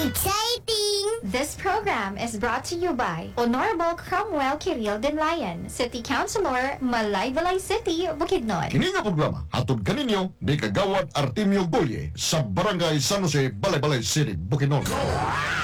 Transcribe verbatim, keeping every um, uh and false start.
Exciting! This program is brought to you by Honorable Cromwell Kiril Denlayan, City Councilor, Malaybalay City, Bukidnon. Kini nga programa hatod kaninyo ni Kagawad Artemio Goye sa Barangay San Jose, Balay-Balay City, Bukidnon.